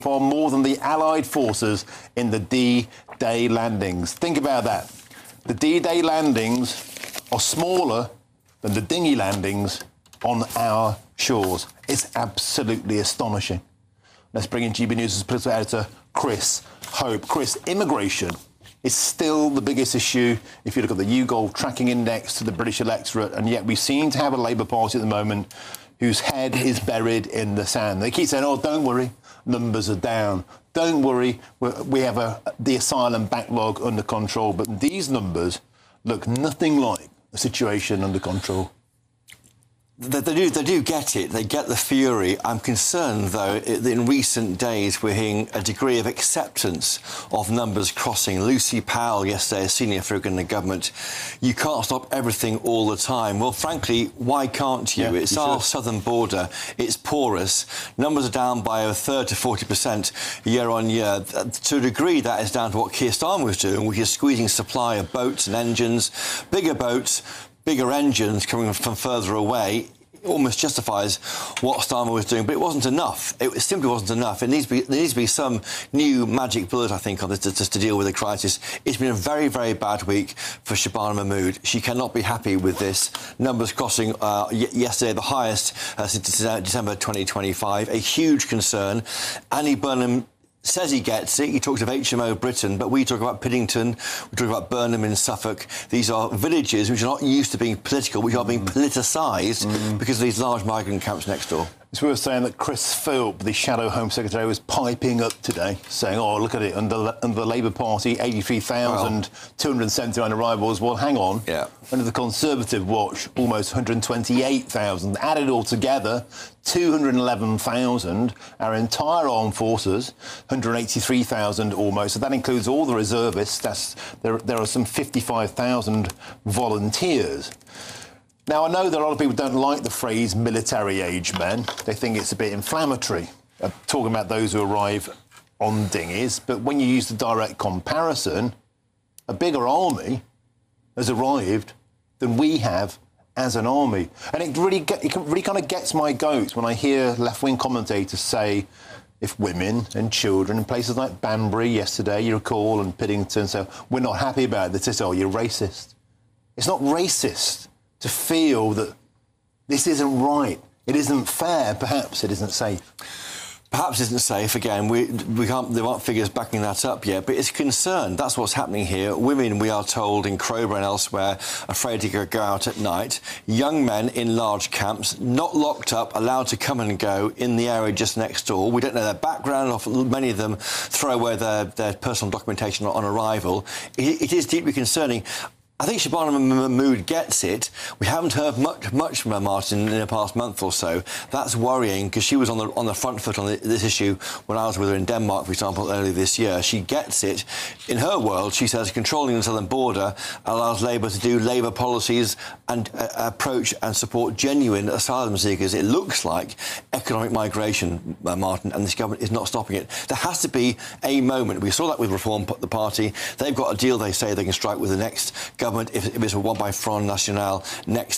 far more than the Allied forces in the D-Day landings. Think about that. The D-Day landings are smaller than the dinghy landings on our shores. It's absolutely astonishing. Let's bring in GB News' political editor, Chris Hope. Chris, immigration is still the biggest issue if you look at the YouGov tracking index to the British electorate, and yet we seem to have a Labour Party at the moment whose head is buried in the sand. They keep saying, oh, don't worry, numbers are down. Don't worry, we have the asylum backlog under control. But these numbers look nothing like a situation under control. They do get it. They get the fury. I'm concerned, though, that in recent days we're hearing a degree of acceptance of numbers crossing. Lucy Powell yesterday, a senior figure in the government, you can't stop everything all the time. Well, frankly, why can't you? It's our southern border. It's porous. Numbers are down by a third to 40% year on year. To a degree, that is down to what Keir Starmer was doing, which is squeezing supply of boats and engines, bigger boats, bigger engines coming from further away. It almost justifies what Starmer was doing, but it wasn't enough. It simply wasn't enough. There needs to be some new magic bullet, I think, on this to deal with the crisis. It's been a very, very bad week for Shabana Mahmood. She cannot be happy with this. Numbers crossing yesterday, the highest since December 2025. A huge concern. Andy Burnham says he gets it. He talks of HMO Britain, but we talk about Piddington, we talk about Burnham in Suffolk. These are villages which are not used to being political, which are being politicised because of these large migrant camps next door. It's worth saying that Chris Philp, the Shadow Home Secretary, was piping up today, saying, oh, look at it, under the Labour Party, 83,279 arrivals. Well, hang on. Yeah. Under the Conservative watch, almost 128,000. Added all together, 211,000. Our entire armed forces, 183,000 almost. So that includes all the reservists. There are some 55,000 volunteers. Now, I know that a lot of people don't like the phrase military-age men. They think it's a bit inflammatory, talking about those who arrive on dinghies. But when you use the direct comparison, a bigger army has arrived than we have as an army. And it really kind of gets my goat when I hear left-wing commentators say, if women and children in places like Banbury yesterday, you recall, and Piddington, say, we're not happy about this, they say, oh, you're racist. It's not racist to feel that this isn't right, it isn't fair, perhaps it isn't safe. Perhaps it isn't safe. Again, there aren't figures backing that up yet, but it's a concern. That's what's happening here. Women, we are told, in Crowborough and elsewhere, afraid to go out at night. Young men in large camps, not locked up, allowed to come and go in the area just next door. We don't know their background, or many of them throw away their personal documentation on arrival. It is deeply concerning. I think Shabana Mahmood gets it. We haven't heard much from her, Martin, in the past month or so. That's worrying, because she was on the front foot on this issue when I was with her in Denmark, for example, earlier this year. She gets it. In her world, she says controlling the southern border allows Labour to do Labour policies and approach and support genuine asylum seekers. It looks like economic migration, Martin, and this government is not stopping it. There has to be a moment. We saw that with Reform the Party. They've got a deal they say they can strike with the next government if it's one by Front National next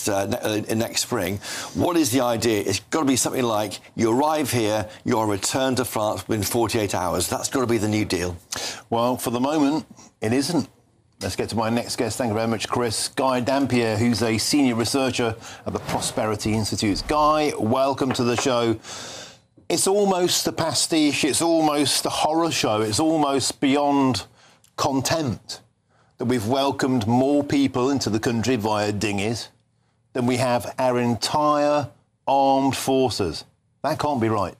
spring. What is the idea? It's got to be something like you arrive here, you're returned to France within 48 hours. That's got to be the new deal. Well, for the moment, it isn't. Let's get to my next guest. Thank you very much, Chris. Guy Dampier, who's a senior researcher at the Prosperity Institute. Guy, welcome to the show. It's almost a pastiche. It's almost a horror show. It's almost beyond contempt that we've welcomed more people into the country via dinghies than we have our entire armed forces. That can't be right.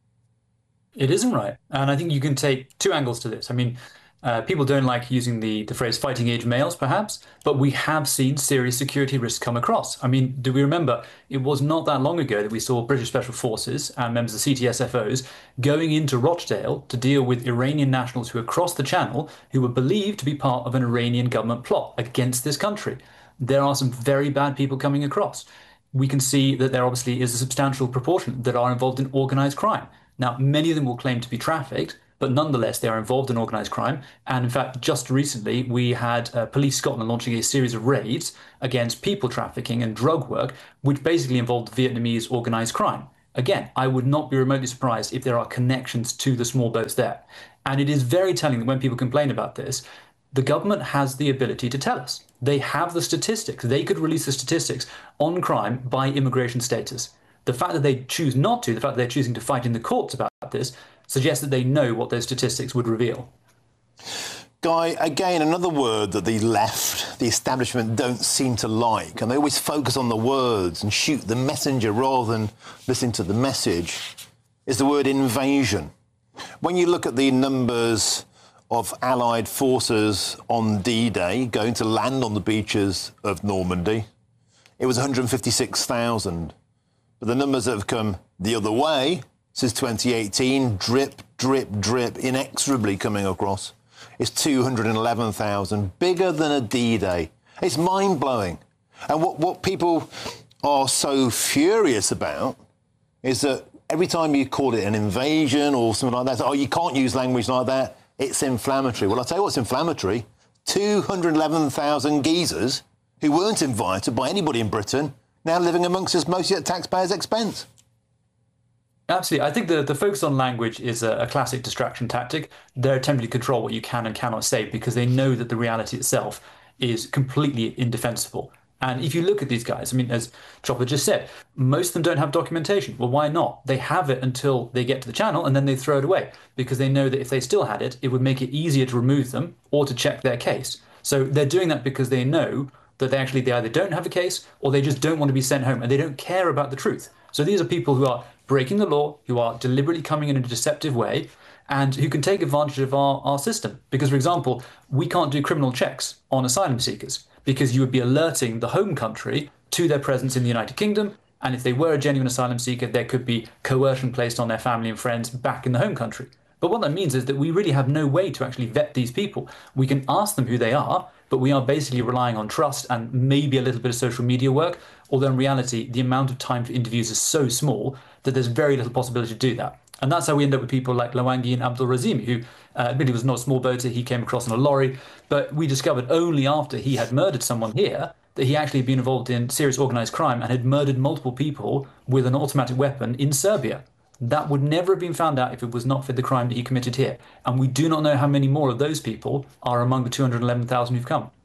It isn't right. And I think you can take two angles to this. I mean, people don't like using the phrase fighting age males, perhaps, but we have seen serious security risks come across. I mean, do we remember it was not that long ago that we saw British Special Forces and members of the CTSFOs going into Rochdale to deal with Iranian nationals who had crossed the Channel, who were believed to be part of an Iranian government plot against this country. There are some very bad people coming across. We can see that there obviously is a substantial proportion that are involved in organised crime. Now, many of them will claim to be trafficked, but nonetheless, they are involved in organised crime. And in fact, just recently, we had Police Scotland launching a series of raids against people trafficking and drug work, which basically involved Vietnamese organised crime. again, I would not be remotely surprised if there are connections to the small boats there. And it is very telling that when people complain about this, the government has the ability to tell us. They have the statistics. They could release the statistics on crime by immigration status. The fact that they choose not to, the fact that they're choosing to fight in the courts about this, suggests that they know what those statistics would reveal. Guy, again, another word that the left, the establishment, don't seem to like, and they always focus on the words and shoot the messenger rather than listen to the message, is the word invasion. When you look at the numbers of Allied forces on D-Day going to land on the beaches of Normandy, it was 156,000. But the numbers that have come the other way since 2018, drip, drip, drip, inexorably coming across, is 211,000, bigger than a D-Day. It's mind-blowing. And what people are so furious about is that every time you call it an invasion or something like that, oh, you can't use language like that, it's inflammatory. Well, I'll tell you what's inflammatory. 211,000 geezers who weren't invited by anybody in Britain now living amongst us mostly at taxpayers' expense. Absolutely. I think the focus on language is a classic distraction tactic. They're attempting to control what you can and cannot say because they know that the reality itself is completely indefensible. And if you look at these guys, I mean, as Chopper just said, most of them don't have documentation. Well, why not? They have it until they get to the channel and then they throw it away because they know that if they still had it, it would make it easier to remove them or to check their case. So they're doing that because they know that they either don't have a case or they just don't want to be sent home and they don't care about the truth. So these are people who are breaking the law, who are deliberately coming in a deceptive way, and who can take advantage of our system. Because, for example, we can't do criminal checks on asylum seekers because you would be alerting the home country to their presence in the United Kingdom. And if they were a genuine asylum seeker, there could be coercion placed on their family and friends back in the home country. But what that means is that we really have no way to actually vet these people. We can ask them who they are, but we are basically relying on trust and maybe a little bit of social media work. Although in reality, the amount of time for interviews is so small that there's very little possibility to do that. And that's how we end up with people like Lawangui and Abdul Razimi, who admittedly was not a small boater. He came across on a lorry, but we discovered only after he had murdered someone here that he actually had been involved in serious organised crime and had murdered multiple people with an automatic weapon in Serbia. That would never have been found out if it was not for the crime that he committed here. And we do not know how many more of those people are among the 211,000 who've come.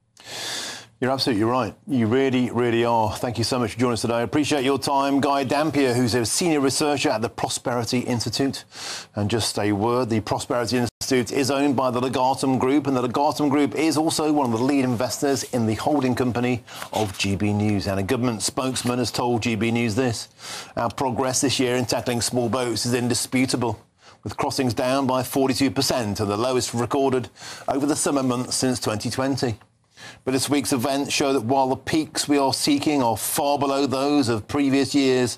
You're absolutely right. You really, really are. Thank you so much for joining us today. I appreciate your time. Guy Dampier, who's a senior researcher at the Prosperity Institute. And just a word, the Prosperity Institute is owned by the Legatum Group, and the Legatum Group is also one of the lead investors in the holding company of GB News. And a government spokesman has told GB News this: our progress this year in tackling small boats is indisputable, with crossings down by 42% and the lowest recorded over the summer months since 2020. But this week's events show that while the peaks we are seeking are far below those of previous years,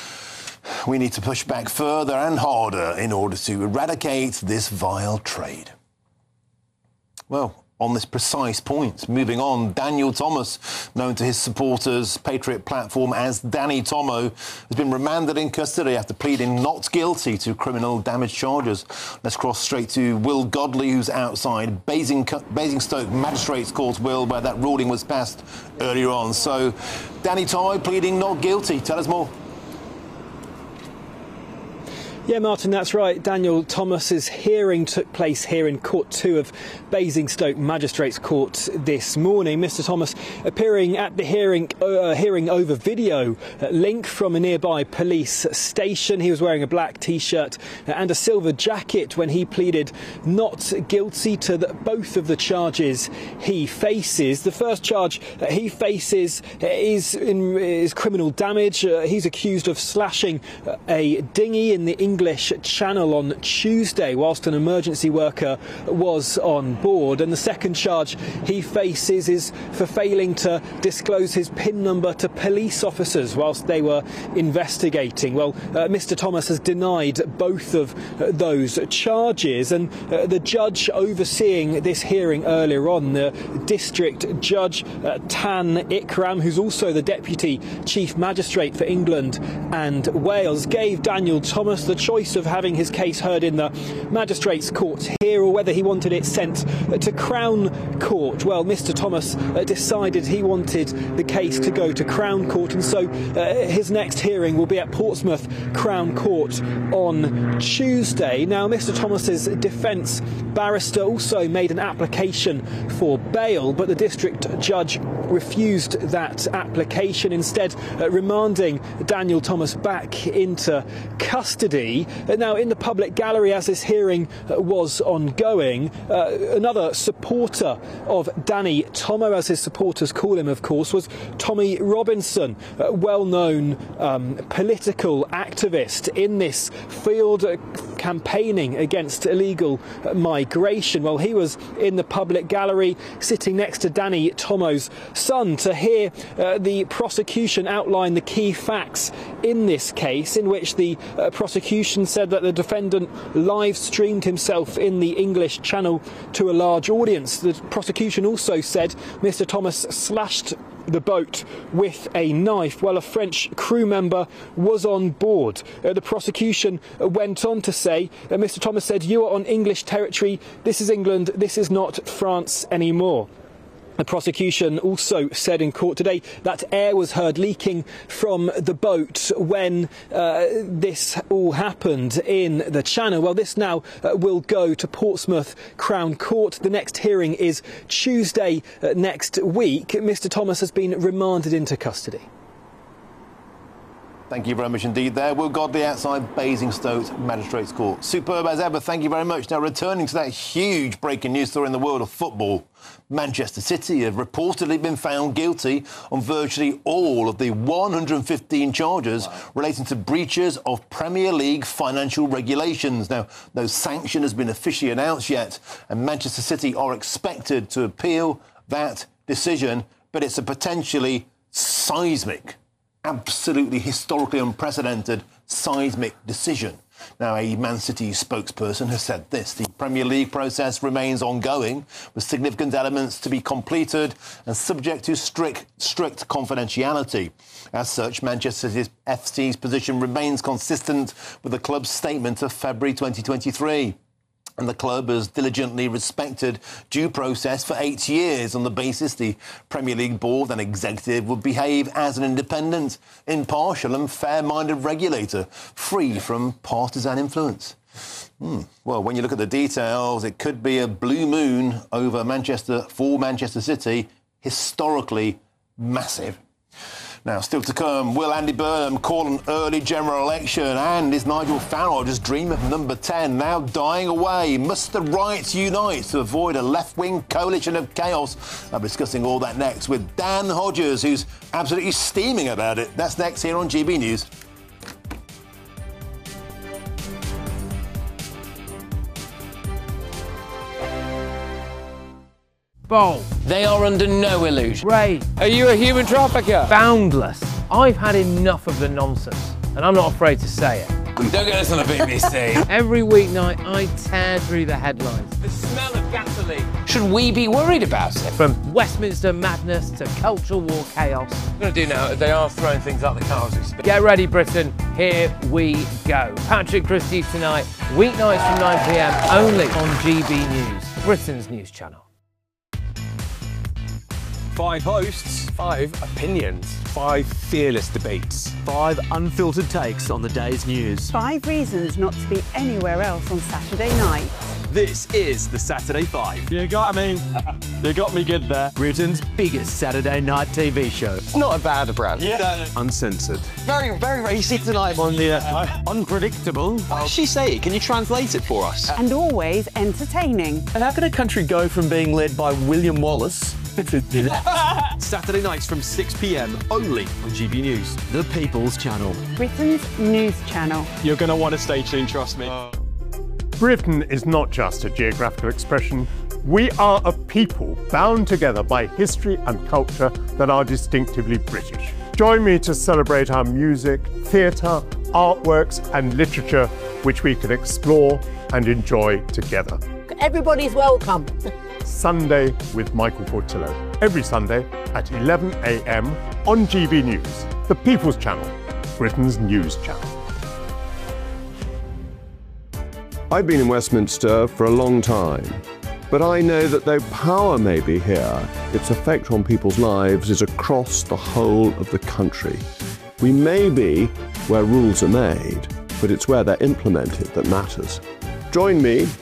we need to push back further and harder in order to eradicate this vile trade. Well, on this precise point, moving on, Daniel Thomas, known to his supporters' Patriot platform as Danny Tomo, has been remanded in custody after pleading not guilty to criminal damage charges. Let's cross straight to Will Godley, who's outside Basingstoke Magistrates Court, Will, where that ruling was passed earlier on. So, Danny Tomo pleading not guilty. Tell us more. Yeah, Martin, that's right. Daniel Thomas's hearing took place here in Court 2 of Basingstoke Magistrates Court this morning. Mr. Thomas appearing at the hearing over video link from a nearby police station. He was wearing a black T-shirt and a silver jacket when he pleaded not guilty to both of the charges he faces. The first charge he faces is criminal damage. He's accused of slashing a dinghy in the English Channel on Tuesday whilst an emergency worker was on board. And the second charge he faces is for failing to disclose his PIN number to police officers whilst they were investigating. Well, Mr. Thomas has denied both of those charges, and the judge overseeing this hearing earlier on, the District Judge Tan Ikram, who's also the Deputy Chief Magistrate for England and Wales, gave Daniel Thomas the choice of having his case heard in the Magistrates' Court here or whether he wanted it sent to Crown Court. Well, Mr Thomas decided he wanted the case to go to Crown Court, and so his next hearing will be at Portsmouth Crown Court on Tuesday. Now, Mr Thomas's defence barrister also made an application for bail, but the district judge refused that application, instead remanding Daniel Thomas back into custody. Now, in the public gallery as this hearing was ongoing, another supporter of Danny Tomo, as his supporters call him, of course, was Tommy Robinson, a well-known political activist in this field campaigning against illegal migration. Well, he was in the public gallery sitting next to Danny Tomo's son to hear the prosecution outline the key facts in this case, in which the prosecution said that the defendant live streamed himself in the English Channel to a large audience. The prosecution also said Mr Thomas slashed the boat with a knife while a French crew member was on board. The prosecution went on to say, Mr Thomas said, "You are on English territory. This is England. This is not France anymore." The prosecution also said in court today that air was heard leaking from the boat when this all happened in the Channel. Well, this now will go to Portsmouth Crown Court. The next hearing is Tuesday next week. Mr Thomas has been remanded into custody. Thank you very much indeed there. Will Godley outside Basingstoke Magistrates Court. Superb as ever. Thank you very much. Now, returning to that huge breaking news story in the world of football, Manchester City have reportedly been found guilty on virtually all of the 115 charges relating to breaches of Premier League financial regulations. Now, no sanction has been officially announced yet, and Manchester City are expected to appeal that decision, but it's a potentially seismic, absolutely historically unprecedented seismic decision. Now, a Man City spokesperson has said this: the Premier League process remains ongoing, with significant elements to be completed and subject to strict confidentiality. As such, Manchester FC's position remains consistent with the club's statement of February 2023. And the club has diligently respected due process for 8 years on the basis the Premier League board and executive would behave as an independent, impartial and fair-minded regulator, free from partisan influence. Well, when you look at the details, it could be a blue moon over Manchester for Manchester City, historically massive. Now, still to come, will Andy Burnham call an early general election? And is Nigel Farage's dream of number 10 now dying away? Must the right unite to avoid a left-wing coalition of chaos? I'll be discussing all that next with Dan Hodges, who's absolutely steaming about it. That's next here on GB News. Bold. They are under no illusion. Ray. Are you a human trafficker? Boundless. I've had enough of the nonsense, and I'm not afraid to say it. Don't get us on the BBC. Every weeknight, I tear through the headlines. The smell of gasoline. Should we be worried about it? From Westminster madness to cultural war chaos. What I'm going to do now, they are throwing things out the car as we speak. Get ready, Britain. Here we go. Patrick Christie tonight, weeknights from 9 p.m, only on GB News, Britain's news channel. 5 hosts, 5 opinions, 5 fearless debates, 5 unfiltered takes on the day's news. 5 reasons not to be anywhere else on Saturday night. This is the Saturday 5. You got me good there. Britain's biggest Saturday night TV show. It's not a bad brand. Yeah. Uncensored. Very, very racy tonight. On the unpredictable. What does she say? Can you translate it for us? And always entertaining. And how can a country go from being led by William Wallace Saturday nights from 6 p.m. only on GB News. The People's Channel. Britain's news channel. You're going to want to stay tuned, trust me. Britain is not just a geographical expression. We are a people bound together by history and culture that are distinctively British. Join me to celebrate our music, theatre, artworks and literature, which we can explore and enjoy together. Everybody's welcome. Sunday with Michael Portillo. Every Sunday at 11 a.m. on GB News, the People's Channel, Britain's news channel. I've been in Westminster for a long time, but I know that though power may be here, its effect on people's lives is across the whole of the country. We may be where rules are made, but it's where they're implemented that matters. Join me